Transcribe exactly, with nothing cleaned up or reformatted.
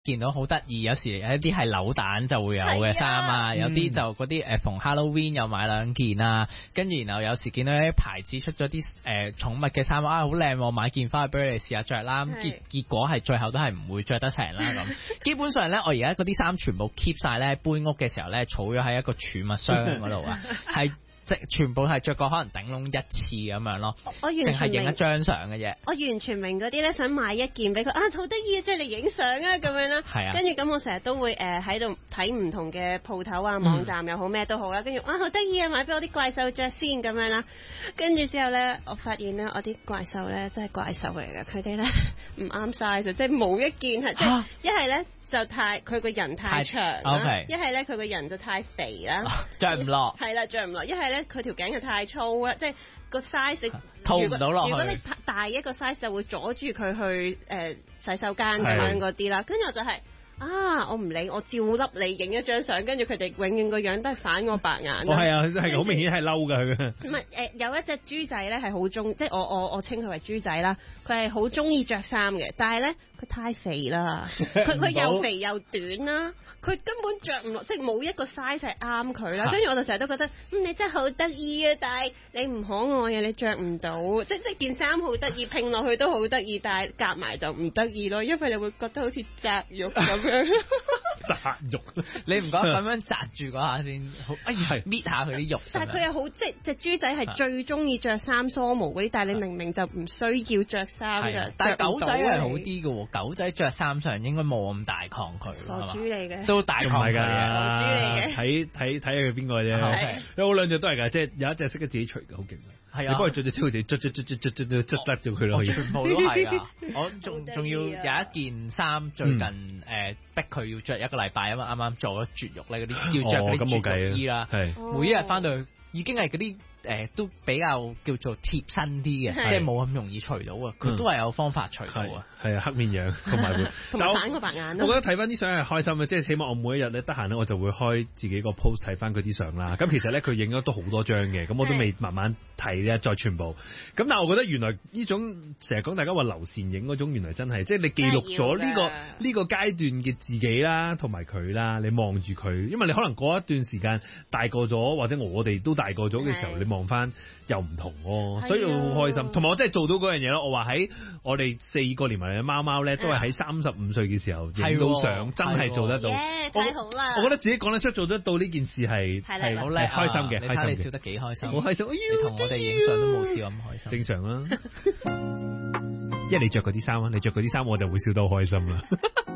見到好得意，有時有一啲係扭蛋就會有嘅衫啊，有啲就嗰啲誒逢 Halloween 又買兩件啊，跟住然後有時見到啲牌子出咗啲誒寵物嘅衫啊，好靚喎，買件翻去俾你試下着啦，結結果係最後都係唔會着得成啦咁。基本上咧，我而家嗰啲衫全部 keep 晒咧，搬屋嘅時候咧，儲咗喺一個儲物箱嗰度啊，係。即全部係着過可能頂窿一次咁樣咯， 我完全淨係影一張相嘅啫。 我完全明嗰啲咧，想買一件俾佢啊，好得意啊，即係嚟影相啊咁樣啦。 係啊， 跟住咁我成日都會誒喺度睇唔同嘅鋪頭啊、網站又好咩都好啦。跟住啊好得意啊，買俾我啲怪獸着先咁樣啦。跟住之後咧，我發現咧我啲怪獸咧真係怪獸嚟嘅，佢哋咧唔啱 size，即係冇一件係即係一係咧。就太佢個人太長啦，一係咧佢個人就太肥啦， 着唔落， 係啦着唔落，一係咧佢條頸係太粗啦，即係個 size 套唔到落去。 如果你大一個 size 就會阻住佢去誒、呃、洗手間咁樣嗰啲啦，跟住我就係、是。啊！我唔理，我照笠你影一張相，跟住佢哋永遠個樣都係反我白眼。 哦，係啊，係好明顯係嬲㗎佢。 唔係誒，有一隻豬仔咧係好中，即係我我我稱佢為豬仔啦。佢係好中意着衫嘅，但係咧佢太肥啦，佢佢又肥又短啦，佢根本着唔落，即係冇一個 size 係啱佢啦。跟住我就成日都覺得，嗯，你真係好得意啊，但係你唔可愛啊，你着唔到，即即件衫好得意，拼落去都好得意，但係夾埋就唔得意咯，因為你會覺得好似紮肉咁。 紮肉， 你唔覺得咁樣紮住嗰下先好？哎呀，搣下佢啲肉。 但係佢又好，即係隻豬仔係最中意着衫梳毛嗰啲，但係你明明就唔需要着衫㗎。 但係狗仔係好啲嘅喎，狗仔着衫上應該冇咁大抗拒。 傻豬嚟嘅， 都大抗拒嘅。 傻豬嚟嘅。 睇睇睇下佢邊個啫。有兩隻都係㗎，即係有一隻識得自己除嘅，好勁嘅。係啊，你幫佢着隻超自己捽捽捽捽捽捽捽得咗佢咯。 全部都係㗎。我仲仲要有一件衫最近誒。逼佢要着一個禮拜啊嘛，啱啱做咗絕育咧，嗰啲要着嗰啲絕育衣啦， 哦、 每一日翻到去已經係嗰啲誒都比較叫做貼身啲嘅，即係冇咁容易除到啊，佢都係有方法除到啊， 係啊，黑面樣同埋會同埋反個白眼咯。 我覺得睇翻啲相係開心嘅，即係起碼我每一日咧得閒咧，我就會開自己個 post 睇翻佢啲相啦。咁其實咧佢影咗都好多張嘅，咁我都未慢慢睇咧，再全部。咁但係我覺得原來呢種成日講大家話留倩影嗰種，原來真係即係你記錄咗呢個呢個階段嘅自己啦，同埋佢啦，你望住佢，因為你可能過一段時間大個咗，或者我哋都大個咗嘅時候，你望翻又唔同喎，所以好開心。同埋我真係做到嗰樣嘢咯，我話喺我哋四個連埋嘅貓貓咧，都係喺三十五歲嘅時候影到相，真係做得到。 太好啦！ 我覺得自己講得出做得到呢件事係係好叻， 開心嘅， 你開心嘅。 你笑得幾開心， 好開心。 你同我哋影相都冇笑咁開心， 正常啦。因為你着嗰啲衫啊，你着嗰啲衫，我就會笑到好開心啦。